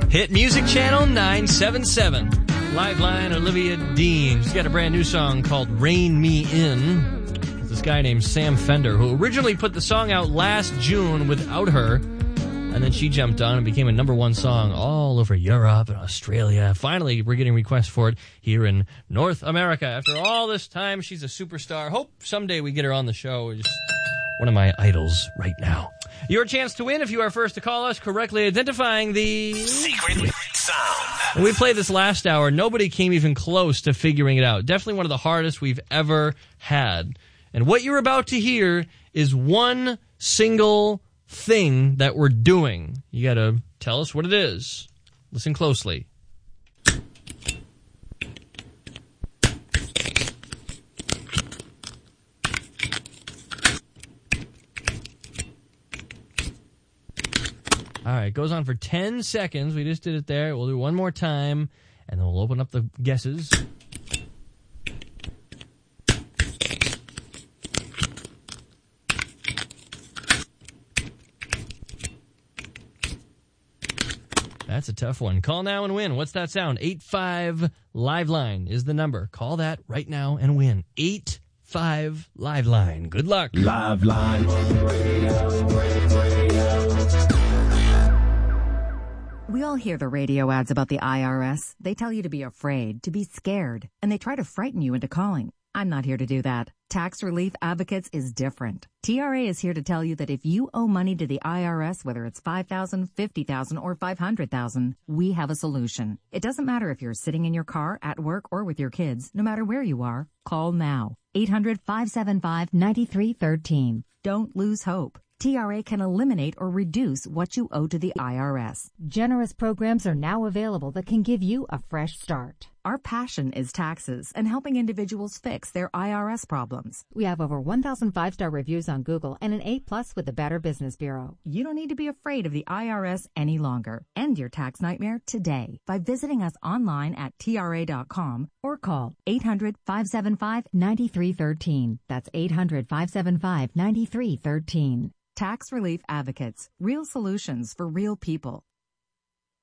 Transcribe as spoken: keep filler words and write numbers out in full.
Hit Music Channel nine seventy-seven. Liveline Olivia Dean. She's got a brand new song called Rein Me In. This guy named Sam Fender, who originally put the song out last June without her, and then she jumped on and became a number one song all over Europe and Australia. Finally, we're getting requests for it here in North America. After all this time, she's a superstar. Hope someday we get her on the show. Just one of my idols right now. Your chance to win if you are first to call us, correctly identifying the secret sound. When we played this last hour, nobody came even close to figuring it out. Definitely one of the hardest we've ever had. And what you're about to hear is one single thing that we're doing. You got to tell us what it is. Listen closely. All right, it goes on for ten seconds. We just did it there. We'll do one more time, and then we'll open up the guesses. That's a tough one. Call now and win. What's that sound? eight five Liveline is the number. Call that right now and win. eight five Liveline. Good luck. Liveline. We all hear the radio ads about the I R S. They tell you to be afraid, to be scared, and they try to frighten you into calling. I'm not here to do that. Tax Relief Advocates is different. T R A is here to tell you that if you owe money to the I R S, whether it's five thousand dollars, fifty thousand dollars, or five hundred thousand dollars, we have a solution. It doesn't matter if you're sitting in your car, at work, or with your kids. No matter where you are, call now. eight hundred, five seven five, nine three one three. Don't lose hope. T R A can eliminate or reduce what you owe to the I R S. Generous programs are now available that can give you a fresh start. Our passion is taxes and helping individuals fix their I R S problems. We have over one thousand five-star reviews on Google and an A plus with the Better Business Bureau. You don't need to be afraid of the I R S any longer. End your tax nightmare today by visiting us online at T R A dot com or call eight hundred, five seven five, nine three one three. That's eight hundred, five seven five, nine three one three. Tax Relief Advocates. Real solutions for real people.